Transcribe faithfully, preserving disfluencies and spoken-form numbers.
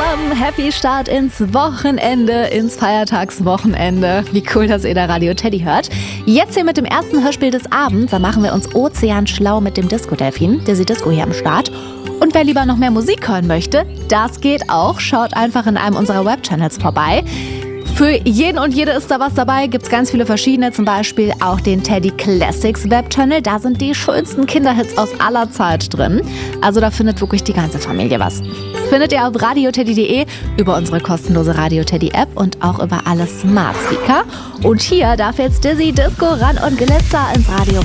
zusammen. Happy Start ins Wochenende, ins Feiertagswochenende. Wie cool, dass ihr da Radio Teddy hört. Jetzt hier mit dem ersten Hörspiel des Abends. Da machen wir uns ozeanschlau mit dem Disco-Delfin. Dizzy Disco hier am Start. Und wer lieber noch mehr Musik hören möchte, das geht auch. Schaut einfach in einem unserer Webchannels vorbei. Für jeden und jede ist da was dabei, gibt's ganz viele verschiedene, zum Beispiel auch den Teddy Classics Webchannel. Da sind die schönsten Kinderhits aus aller Zeit drin. Also da findet wirklich die ganze Familie was. Findet ihr auf radioteddy punkt de, über unsere kostenlose Radio Teddy App und auch über alle Smart Speaker. Und hier darf jetzt Dizzy Disco ran und Glitzer ins Radio